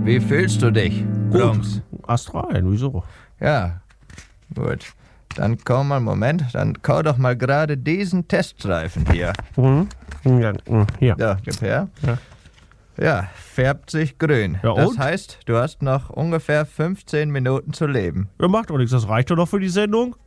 Wie fühlst du dich, Grums? Astral, wieso? Ja, gut. Dann komm mal, Moment, dann kau doch mal gerade diesen Teststreifen hier. Ja, hier. Ja, gib her. Ja. Ja, färbt sich grün. Ja, das und? heißt, du hast noch ungefähr 15 Minuten zu leben. Ja, macht doch nichts, das reicht doch noch für die Sendung.